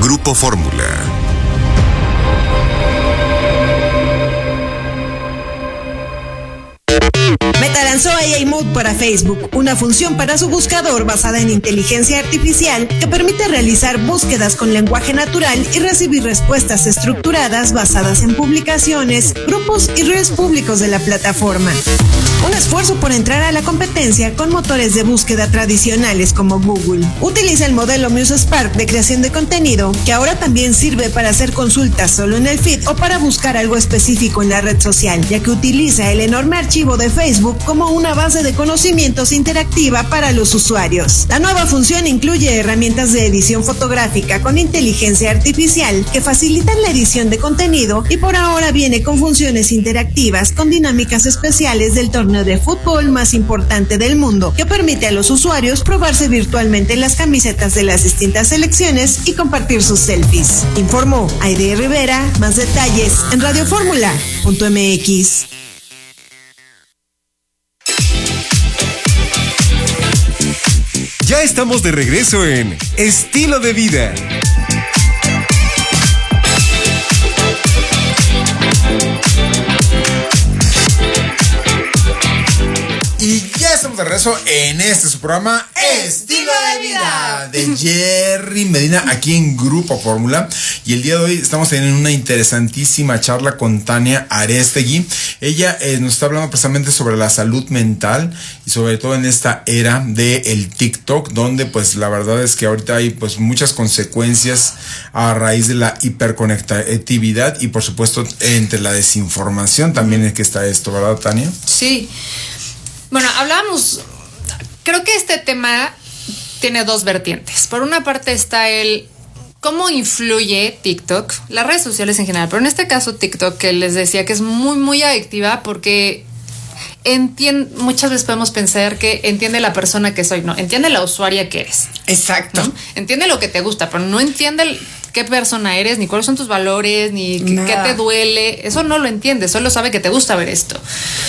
Grupo Fórmula. Meta lanzó AI Mode para Facebook, una función para su buscador basada en inteligencia artificial que permite realizar búsquedas con lenguaje natural y recibir respuestas estructuradas basadas en publicaciones, grupos y redes públicos de la plataforma. Un esfuerzo por entrar a la competencia con motores de búsqueda tradicionales como Google. Utiliza el modelo MuseSpark de creación de contenido, que ahora también sirve para hacer consultas solo en el feed o para buscar algo específico en la red social, ya que utiliza el enorme archivo de Facebook como una base de conocimientos interactiva para los usuarios. La nueva función incluye herramientas de edición fotográfica con inteligencia artificial que facilitan la edición de contenido y por ahora viene con funciones interactivas con dinámicas especiales del torneo de fútbol más importante del mundo, que permite a los usuarios probarse virtualmente las camisetas de las distintas selecciones y compartir sus selfies. Informó Aide Rivera. Más detalles en radioformula.mx. Ya estamos de regreso en Estilo de Vida. Y ya estamos de regreso en su programa Estilo de Vida de Jerry Medina aquí en Grupo Fórmula. Y el día de hoy estamos teniendo una interesantísima charla con Tania Arestegui. Ella nos está hablando precisamente sobre la salud mental y sobre todo en esta era del TikTok, donde pues la verdad es que ahorita hay pues muchas consecuencias a raíz de la hiperconectividad y por supuesto entre la desinformación también es que está esto, ¿verdad, Tania? Sí. Bueno, hablábamos, creo que este tema tiene dos vertientes. Por una parte está el cómo influye TikTok, las redes sociales en general, pero en este caso TikTok, que les decía que es muy, muy adictiva porque muchas veces podemos pensar que entiende la persona que soy, no, entiende la usuaria que eres. Exacto. ¿No? Entiende lo que te gusta, pero no entiende qué persona eres, ni cuáles son tus valores, ni qué te duele. Eso no lo entiende, solo sabe que te gusta ver esto.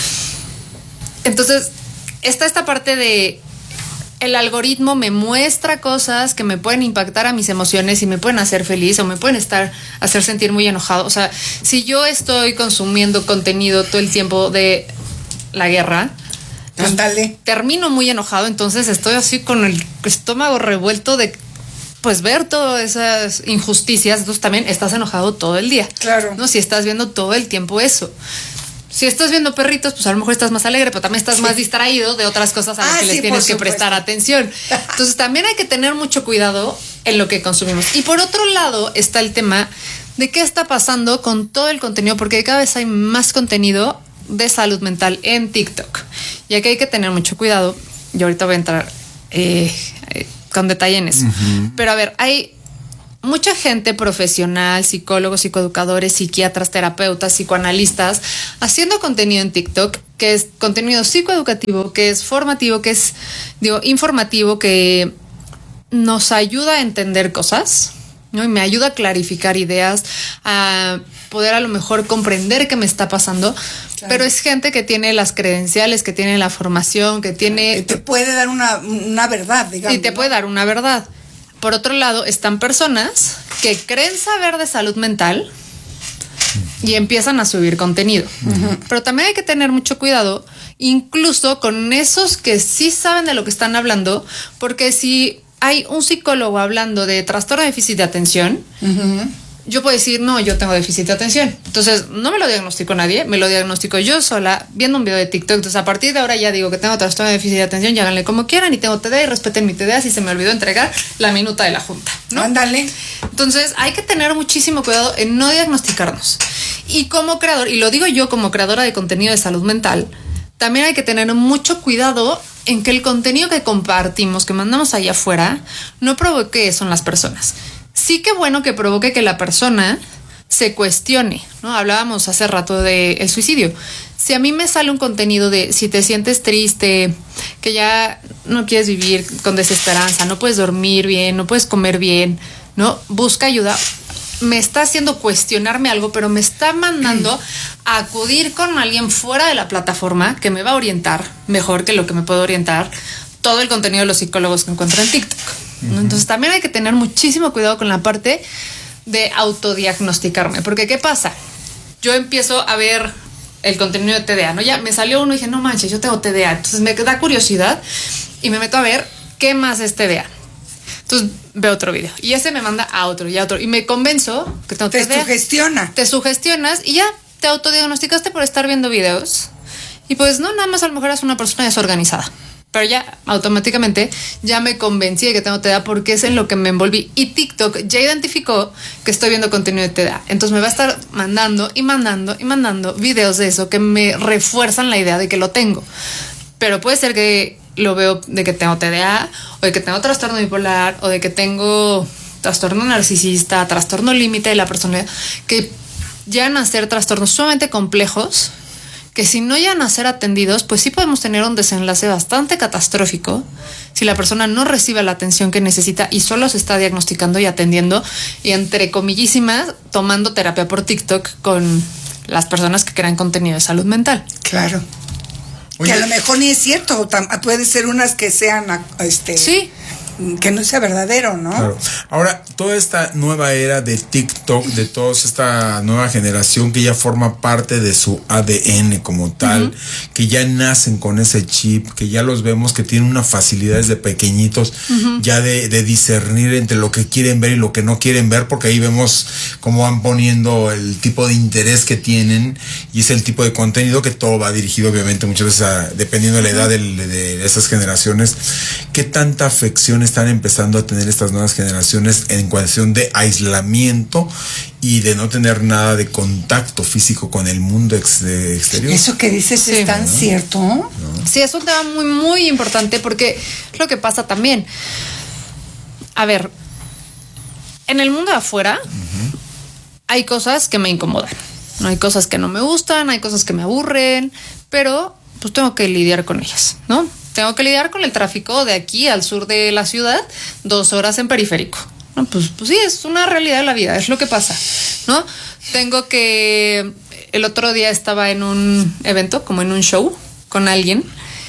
Entonces, está esta parte de el algoritmo me muestra cosas que me pueden impactar a mis emociones y me pueden hacer feliz o me pueden hacer sentir muy enojado. O sea, si yo estoy consumiendo contenido todo el tiempo de la guerra, pues termino muy enojado, entonces estoy así con el estómago revuelto de pues ver todas esas injusticias. Entonces también estás enojado todo el día. Claro. ¿No? Si estás viendo todo el tiempo eso. Si estás viendo perritos, pues a lo mejor estás más alegre, pero también estás más distraído de otras cosas a las que les tienes que prestar atención. Entonces también hay que tener mucho cuidado en lo que consumimos. Y por otro lado está el tema de qué está pasando con todo el contenido, porque cada vez hay más contenido de salud mental en TikTok. Y aquí hay que tener mucho cuidado. Yo ahorita voy a entrar con detalle en eso. Uh-huh. Pero a ver, hay mucha gente profesional, psicólogos, psicoeducadores, psiquiatras, terapeutas, psicoanalistas, haciendo contenido en TikTok, que es contenido psicoeducativo, que es formativo, que es, informativo, que nos ayuda a entender cosas, ¿no? Y me ayuda a clarificar ideas, a poder a lo mejor comprender qué me está pasando. Claro. Pero es gente que tiene las credenciales, que tiene la formación, que tiene... Y te puede dar una verdad, digamos. Y te puede dar una verdad. Por otro lado, están personas que creen saber de salud mental y empiezan a subir contenido. Uh-huh. Pero también hay que tener mucho cuidado, incluso con esos que sí saben de lo que están hablando, porque si hay un psicólogo hablando de trastorno de déficit de atención, uh-huh, yo puedo decir, no, yo tengo déficit de atención. Entonces, no me lo diagnostico nadie, me lo diagnostico yo sola, viendo un video de TikTok. Entonces, a partir de ahora ya digo que tengo trastorno de déficit de atención, y háganle como quieran, y tengo TDA, y respeten mi TDA si se me olvidó entregar la minuta de la junta, ¿no? Ándale. Entonces, hay que tener muchísimo cuidado en no diagnosticarnos. Y como creador, y lo digo yo como creadora de contenido de salud mental, también hay que tener mucho cuidado en que el contenido que compartimos, que mandamos allá afuera, no provoque eso en las personas. Sí que bueno que provoque que la persona se cuestione, ¿no? Hablábamos hace rato del suicidio. Si a mí me sale un contenido de si te sientes triste, que ya no quieres vivir con desesperanza, no puedes dormir bien, no puedes comer bien, ¿no? Busca ayuda. Me está haciendo cuestionarme algo, pero me está mandando a acudir con alguien fuera de la plataforma que me va a orientar mejor que lo que me puede orientar todo el contenido de los psicólogos que encuentro en TikTok. ¿no? Entonces también hay que tener muchísimo cuidado con la parte de autodiagnosticarme, porque ¿qué pasa? Yo empiezo a ver el contenido de TDA, ¿no? Ya me salió uno y dije, no manches, yo tengo TDA. Entonces me da curiosidad y me meto a ver qué más es TDA. Entonces veo otro video y ese me manda a otro y a otro y me convenzo que tengo TDA. Te sugestiona. Te sugestionas y ya te autodiagnosticaste por estar viendo videos. Y pues no, nada más a lo mejor eres una persona desorganizada. Pero ya automáticamente ya me convencí de que tengo TDA porque es en lo que me envolví. Y TikTok ya identificó que estoy viendo contenido de TDA. Entonces me va a estar mandando videos de eso que me refuerzan la idea de que lo tengo. Pero puede ser que lo veo de que tengo TDA o de que tengo trastorno bipolar o de que tengo trastorno narcisista, trastorno límite de la personalidad, que llegan a ser trastornos sumamente complejos que si no llegan a ser atendidos, pues sí podemos tener un desenlace bastante catastrófico si la persona no recibe la atención que necesita y solo se está diagnosticando y atendiendo y entre comillísimas tomando terapia por TikTok con las personas que crean contenido de salud mental. Claro. Oye, que a lo mejor ni es cierto, puede ser unas que sean sí, que no sea verdadero, ¿no? Claro. Ahora, toda esta nueva era de TikTok, de toda esta nueva generación que ya forma parte de su ADN como tal, que ya nacen con ese chip, que ya los vemos que tienen una facilidad desde pequeñitos ya de discernir entre lo que quieren ver y lo que no quieren ver, porque ahí vemos cómo van poniendo el tipo de interés que tienen y es el tipo de contenido que todo va dirigido obviamente muchas veces dependiendo de la edad de esas generaciones. ¿Qué tanta afección están empezando a tener estas nuevas generaciones en cuestión de aislamiento y de no tener nada de contacto físico con el mundo exterior? Eso que dices es tan cierto. ¿No? Sí, es un tema muy, muy importante porque es lo que pasa también. A ver, en el mundo de afuera hay cosas que me incomodan, no hay cosas que no me gustan, hay cosas que me aburren, pero pues tengo que lidiar con ellas, ¿no? Tengo que lidiar con el tráfico de aquí al sur de la ciudad, 2 horas en periférico. No, pues sí, es una realidad de la vida, es lo que pasa, ¿no? Tengo que... El otro día estaba en un evento, como en un show, con alguien,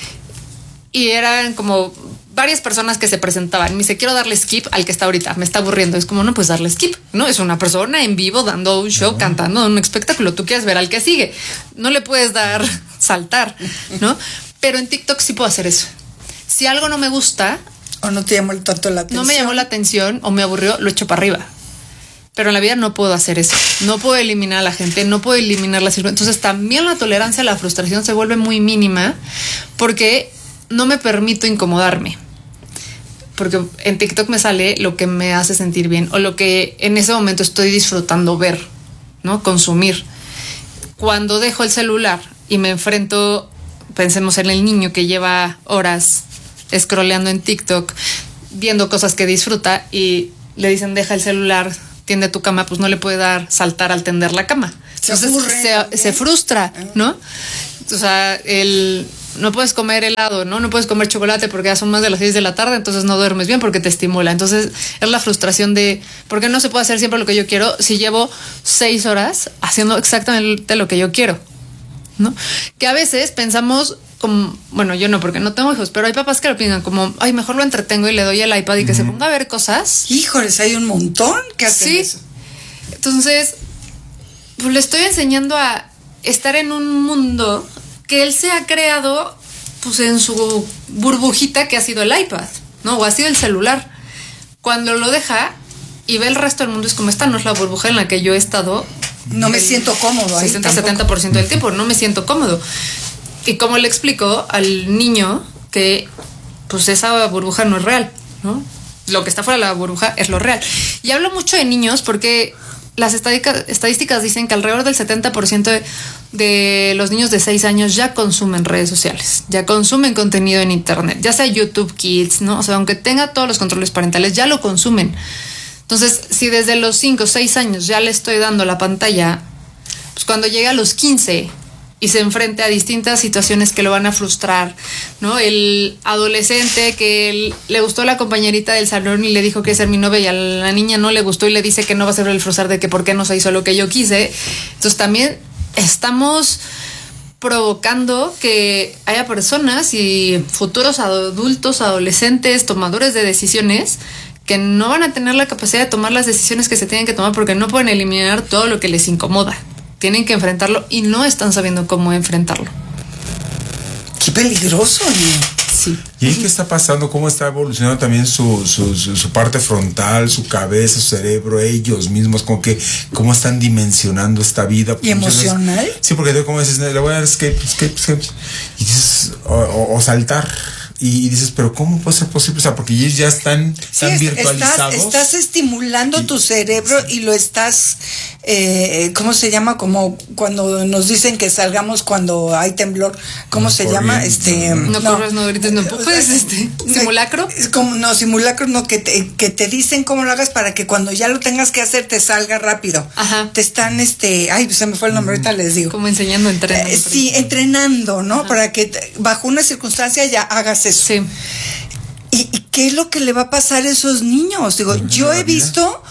y eran como varias personas que se presentaban. Me dice, quiero darle skip al que está ahorita, me está aburriendo. Es como, no, pues darle skip, ¿no? Es una persona en vivo dando un show, cantando un espectáculo. Tú quieres ver al que sigue. No le puedes dar saltar, ¿no? Pero en TikTok sí puedo hacer eso. Si algo no me gusta... O no te llamó tanto la atención. No me llamó la atención o me aburrió, lo echo para arriba. Pero en la vida no puedo hacer eso. No puedo eliminar a la gente, no puedo eliminar la circunstancia. Entonces también la tolerancia a la frustración se vuelve muy mínima porque no me permito incomodarme. Porque en TikTok me sale lo que me hace sentir bien o lo que en ese momento estoy disfrutando ver, ¿no? Consumir. Cuando dejo el celular y me enfrento... Pensemos en el niño que lleva horas scrolleando en TikTok, viendo cosas que disfruta y le dicen deja el celular, tiende tu cama, pues no le puede dar saltar al tender la cama. Entonces se frustra, ¿no? O sea, no puedes comer helado, ¿no? No puedes comer chocolate porque ya son más de las 6 de la tarde, entonces no duermes bien porque te estimula. Entonces es la frustración de ¿por qué no se puede hacer siempre lo que yo quiero si llevo 6 horas haciendo exactamente lo que yo quiero? ¿No? Que a veces pensamos como, bueno, yo no porque no tengo hijos, pero hay papás que lo piensan como, ay, mejor lo entretengo y le doy el iPad y que se ponga a ver cosas. Híjoles, hay un montón que hacen eso. Entonces, pues le estoy enseñando a estar en un mundo que él se ha creado pues en su burbujita que ha sido el iPad, ¿no? O ha sido el celular. Cuando lo deja y ve el resto del mundo es como, esta no es la burbuja en la que yo he estado. No me siento cómodo ahí 60-70% del tiempo, no me siento cómodo. Y como le explico al niño que pues esa burbuja no es real, ¿no? Lo que está fuera de la burbuja es lo real. Y hablo mucho de niños porque las estadísticas dicen que alrededor del 70% de los niños de 6 años ya consumen redes sociales, ya consumen contenido en internet, ya sea YouTube Kids, ¿no? O sea, aunque tenga todos los controles parentales, ya lo consumen. Entonces, si desde los 5 o 6 años ya le estoy dando la pantalla, pues cuando llegue a los 15 y se enfrente a distintas situaciones que lo van a frustrar, ¿no? El adolescente que le gustó la compañerita del salón y le dijo que quiere ser mi novia y a la niña no le gustó y le dice que no va a ser el frustrar de que por qué no se hizo lo que yo quise. Entonces también estamos provocando que haya personas y futuros adultos, adolescentes, tomadores de decisiones que no van a tener la capacidad de tomar las decisiones que se tienen que tomar porque no pueden eliminar todo lo que les incomoda. Tienen que enfrentarlo y no están sabiendo cómo enfrentarlo. Qué peligroso, ¿no? Sí. ¿Y ahí qué está pasando? ¿Cómo está evolucionando también su parte frontal, su cabeza, su cerebro, ellos mismos? Como que, ¿cómo están dimensionando esta vida? ¿Y emocional? Sí, porque tú como dices, le voy a dar escape. Y dices, o saltar. Y dices, pero ¿cómo puede ser posible? O sea, porque ellos ya están virtualizados. Estás estimulando tu cerebro y lo estás, ¿cómo se llama? Como cuando nos dicen que salgamos cuando hay temblor. ¿Cómo se llama? No corras, no grites, no empujes, simulacro. Simulacro no, que te dicen cómo lo hagas para que cuando ya lo tengas que hacer te salga rápido. Ajá. Te están, ay, se me fue el nombre, ahorita les digo. Como enseñando, entrenando. Sí, entrenando, ¿no? Ajá. Para que bajo una circunstancia ya hagas eso. Sí. ¿Y qué es lo que le va a pasar a esos niños? Digo, yo he visto,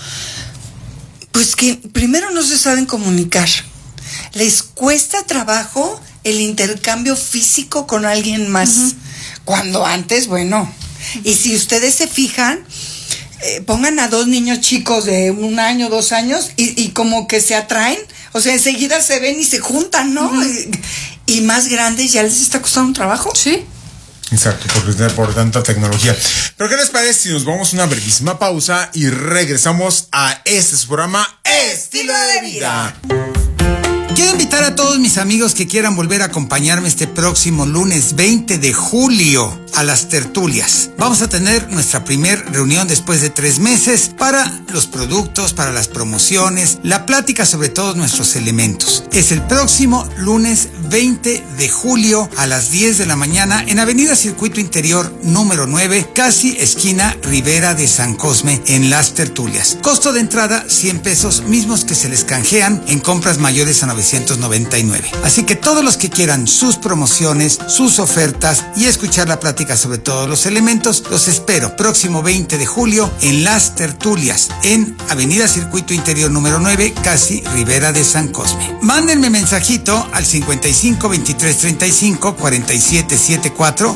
pues que primero no se saben comunicar. Les cuesta trabajo el intercambio físico con alguien más. Uh-huh. Cuando antes, bueno. Y si ustedes se fijan, pongan a dos niños chicos de 1 año, 2 años, y como que se atraen. O sea, enseguida se ven y se juntan, ¿no? Uh-huh. Y más grandes ya les está costando un trabajo. Sí. Exacto, por tanta tecnología. Pero ¿qué les parece si nos vamos a una brevísima pausa y regresamos a su programa Estilo de Vida? Quiero invitar a todos mis amigos que quieran volver a acompañarme este próximo lunes 20 de julio a las tertulias. Vamos a tener nuestra primera reunión después de 3 meses para los productos, para las promociones, la plática sobre todos nuestros elementos. Es el próximo lunes 20 de julio a las 10 de la mañana en Avenida Circuito Interior número 9, casi esquina Ribera de San Cosme, en las tertulias. Costo de entrada 100 pesos, mismos que se les canjean en compras mayores a 999. Así que todos los que quieran sus promociones, sus ofertas y escuchar la plática sobre todos los elementos, los espero próximo 20 de julio en las tertulias en Avenida Circuito Interior número 9, casi Ribera de San Cosme. Mándenme mensajito al 55 23 35 47 74,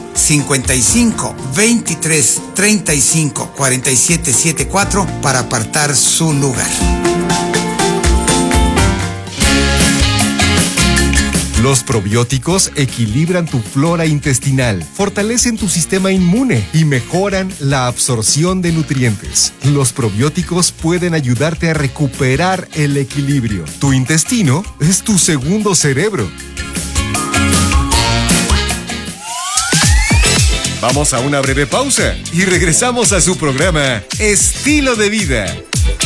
55 23 35 47 74 para apartar su lugar. Los probióticos equilibran tu flora intestinal, fortalecen tu sistema inmune y mejoran la absorción de nutrientes. Los probióticos pueden ayudarte a recuperar el equilibrio. Tu intestino es tu segundo cerebro. Vamos a una breve pausa y regresamos a su programa Estilo de Vida.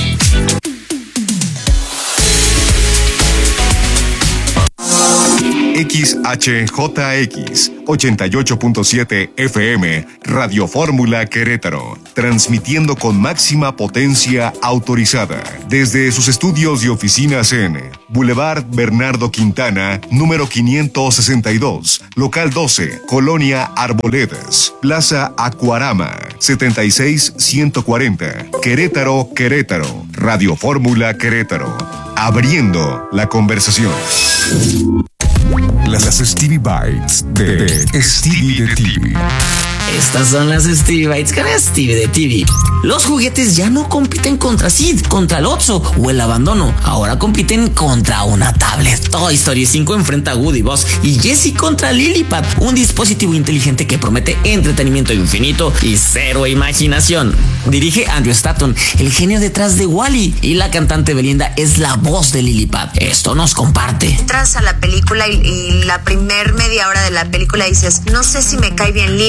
XHJX 88.7 FM Radio Fórmula Querétaro, transmitiendo con máxima potencia autorizada desde sus estudios y oficinas en Boulevard Bernardo Quintana, número 562, local 12, Colonia Arboledas, Plaza Acuarama, 76140, Querétaro, Querétaro. Radio Fórmula Querétaro, abriendo la conversación. Las Stevie Bites de Stevie de TV. Estas son las Stevie Bites con Stevie de TV. Los juguetes ya no compiten contra Sid, contra el Otso o el abandono. Ahora compiten contra una tablet. Toy Story 5 enfrenta a Woody, Buzz y Jessie contra Lillipad, un dispositivo inteligente que promete entretenimiento infinito y cero imaginación. Dirige Andrew Stanton, el genio detrás de Wall-E, y la cantante Belinda es la voz de Lillipad. Esto nos comparte. Entras a la película y la primer media hora de la película dices, no sé si me cae bien Lily.